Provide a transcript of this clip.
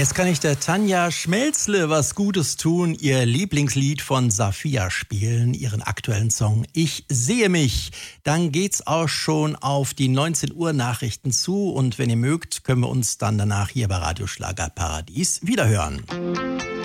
Jetzt kann ich der Tanja Schmelzle was Gutes tun, ihr Lieblingslied von Safiya spielen, ihren aktuellen Song Ich sehe mich. Dann geht's auch schon auf die 19 Uhr Nachrichten zu und wenn ihr mögt, können wir uns dann danach hier bei Radio Schlager Paradies wiederhören.